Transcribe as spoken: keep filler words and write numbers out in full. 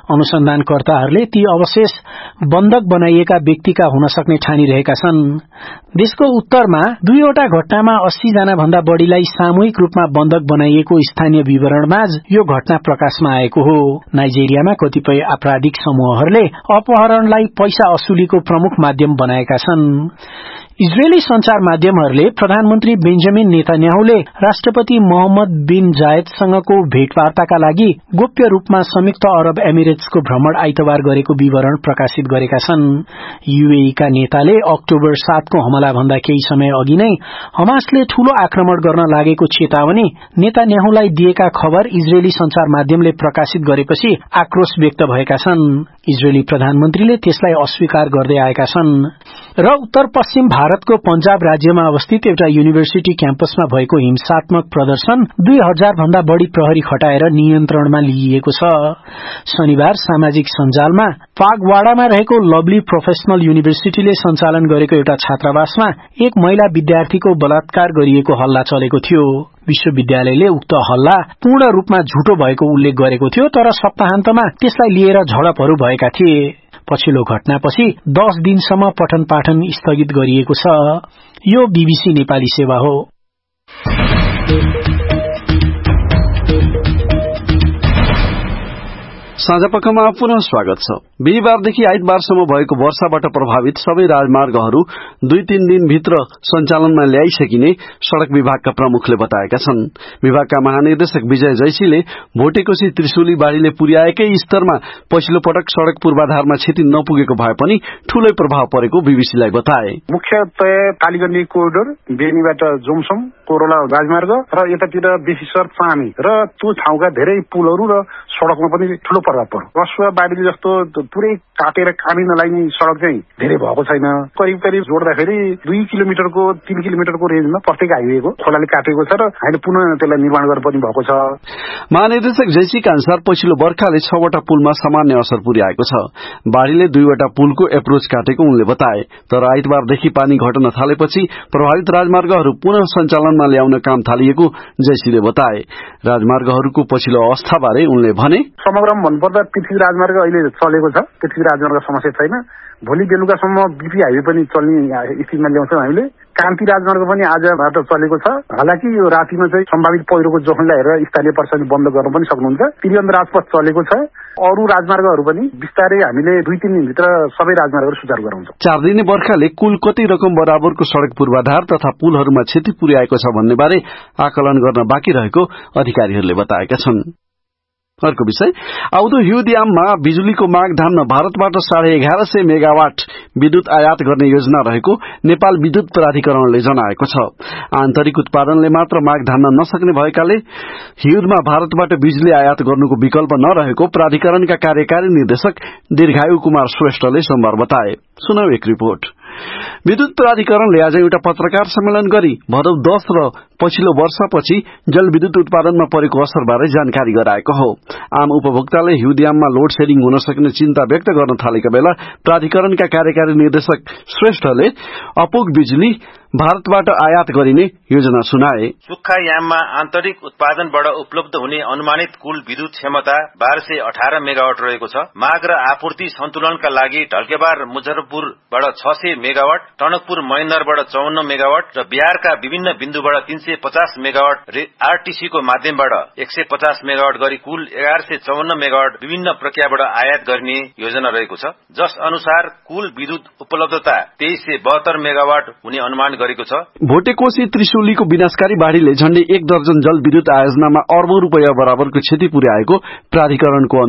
अनुसन्धानकर्ताहरूले ती अवशेष बन्धक बनाइएका व्यक्तिका हुन सक्ने ठानिरहेका छन्। देशको उत्तरमा दुईवटा घटनामा अस्सी जना भन्दा बढ़ीलाई सामूहिक रूपमा बन्धक बनाइएको स्थानीय विवरणमाझ यो घटना प्रकाशमा आएको हो। नाइजेरियामा कतिपय आपराधिक समूहहरूले अपहरणलाई पैसा असुलीको प्रमुख माध्यम बनाएका छन्। इजरायली संचार माध्यमहरूले प्रधानमन्त्री बेन्जामिन नेतान्याहुले राष्ट्रपति मोहम्मद बिन जायदसँगको भेटवार्ताका लागि गोप्य रूपमा संयुक्त अरब एमिरेट्सको भ्रमण आइतबार गरेको विवरण प्रकाशित गरेका छन्। यूएई का नेताले अक्टोबर सातको हमला भन्दा केही समय अघि नै हमासले ठूलो आक्रमण गर्न लागेको चेतावनी नेतान्याहुलाई दिएका खबर इजरायली संचार माध्यमले प्रकाशित गरेपछि आक्रोश व्यक्त भएका छन्। इजरायली प्रधानमन्त्रीले त्यसलाई अस्वीकार गर्दै आएका छन्। र उत्तर पश्चिम भारतको पंजाब राज्यमा अवस्थित एउटा युनिभर्सिटी क्याम्पसमा भएको हिंसात्मक प्रदर्शन दुई हजार भन्दा बढ़ी प्रहरी खटाएर नियन्त्रणमा लिइएको छ। शनिबार सामाजिक सञ्जालमा फागवाडामा रहेको लभली प्रोफेशनल युनिभर्सिटीले सञ्चालन गरेको एउटा छात्रावासमा एक महिला विद्यार्थीको बलात्कार गरिएको हल्ला चलेको थियो। विश्वविद्यालयले उक्त हल्ला पूर्ण रूपमा झुटो भएको उल्लेख गरेको थियो, तर सप्ताहान्तमा त्यसलाई लिएर झडपहरू भएका थिए। पछिल्लो घटनापछि दस दिनसम्म पठन पाठन स्थगित गरिएको छ। यो बीबीसी नेपाली सेवा हो। साँझपखमा पुनः स्वागत छ। बिहीबारदेखि आइतबारसम्म भएको वर्षाबाट प्रभावित सबै राजमार्गहरू दुई तीन दिनभित्र सञ्चालनमा ल्याइसकिने सड़क विभागका प्रमुखले बताएका छन्। विभागका महानिर्देशक विजय जैसीले भोटेकोशी त्रिशुली बाढ़ीले पुर्याएकै स्तरमा पछिल्लो पटक सड़क पूर्वाधारमा क्षति नपुगेको भए पनि ठूलै प्रभाव परेको बीबीसीलाई बताए। मुख्यतया कालीगण्डी कोरिडोर, बेनीबाट जोमसोम, कोरोला राजमार्ग र यतातिर बेसीसर पानी र त्यो ठाउँका धेरै पुलहरू र सड़कमा पनि ठूलो प्रभाव पर्यो। रसुवा बाढीले जस्तो पुरै काटेर कामी नलाग्ने सड़क चाहिँ धेरै भएको छैन। करिब करिब जोड्दाखेरि दुई किलोमिटरको तीन किलोमिटरको रेन्जमा प्रत्येक हाइवेको खोलाले काटेको छ र अहिले पुनः त्यसलाई निर्माण गर्न पनि भएको छ। महानिर्देशक जैसीका अनुसार पछिल्लो वर्षाले छवटा पुलमा सामान्य असर पुर्याएको छ। बाढ़ीले दुईवटा पुलको एप्रोच काटेको उनले बताए। तर आइतबारदेखि पानी घट्न थालेपछि प्रभावित राजमार्गहरू पुनः सञ्चालनमा ल्याउन काम थालिएको जैसीले बताए। राजमार्गहरूको पछिल्लो अवस्थाबारे उनले भने, समग्रमा भन्नुपर्दा पृथ्वी राजमार्ग अहिले चलेको छ। पृथ्वी राजमार्ग समस्या छैन। भोलि बेलुकासम्म बीपी हाइवे पनि चल्ने स्थितिमा ल्याउँछौं हामीले। कान्ति राजमार्ग पनि आजबाट चलेको छ। हालाकि यो रातिमा चाहिँ सम्भावित पहिरोको जोखिमलाई हेरेर स्थानीय प्रशासन बन्द गर्न पनि सक्नुहुन्छ। त्रिवेन्द्र राजपथ चलेको छ। अरू राजमार्गहरू पनि बिस्तारै हामीले दुई तीन दिनभित्र सबै राजमार्गहरू सुचारू गराउँछौं। चार दिने वर्षाले कुल कति रकम बराबरको सड़क पूर्वाधार तथा पुलहरूमा क्षति पुर्याएको छ भन्ने बारे आकलन गर्न बाँकी रहेको अधिकारीहरूले बताएका छन्। अर्को विषय, आउँदो हिउँदयाममा बिजुलीको माग धान्न भारतबाट साढे एघार सय मेगावाट विद्युत आयात गर्ने योजना रहेको नेपाल विद्युत प्राधिकरणले जनाएको छ। आन्तरिक उत्पादनले मात्र माग धान्न नसक्ने भएकाले हिउँदमा भारतबाट बिजुली आयात गर्नुको विकल्प नरहेको प्राधिकरणका कार्यकारी निर्देशक दीर्घायु कुमार श्रेष्ठले सोमबार बताए। सुनौ एक रिपोर्ट। विद्युत प्राधिकरणले आज एउटा पत्रकार सम्मेलन गरी भदौ दस र पछिल्लो वर्षपछि जलविद्युत उत्पादनमा परेको असरबारे जानकारी गराएको हो। आम उपभोक्ताले हिउँदयाममा लोड सेडिङ हुन सक्ने चिन्ता व्यक्त गर्न थालेका बेला प्राधिकरणका कार्यकारी निर्देशक श्रेष्ठले अपुग बिजुली भारतबाट आयात गरिने योजना सुनाए। सुक्खा याममा आन्तरिक उत्पादनबाट उपलब्ध हुने अनुमानित कुल विद्युत क्षमता बाह्र सय अठार मेगावाट रहेको छ। माग र आपूर्ति सन्तुलनका लागि ढल्केबार मुजफ्फरपुरबाट छ सय मेगावाट, टनकपुर महेन्द्रबाट चौवन्न मेगावाट र बिहारका विभिन्न बिन्दुबाट तीन सय पचास मेगावाट, आरटीसी को माध्यमबाट एक सय पचास मेगावाट गरी कुल एघार सय चौवन्न मेगावाट विभिन्न प्रक्रियाबाट आयात गर्ने योजना रहेको छ। जस अनुसार कुल विद्युत उपलब्धता तेइस सय बहत्तर मेगावाट हुने अनुमान गरेको छ। भोटेकोशी त्रिशुलीको विनाशकारी बाढ़ीले झण्डै एक दर्जन जल विद्युत आयोजनामा अर्बौं रूपियाँ बराबरको क्षति पुर्याएको प्राधिकरणको